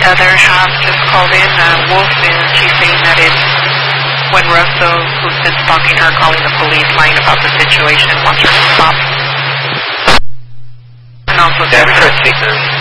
other half just called in, Wolf, and she's saying that it's when Russell, who's been stalking her, calling the police, lying about the situation, wants her to stop. And also, That's her speaker.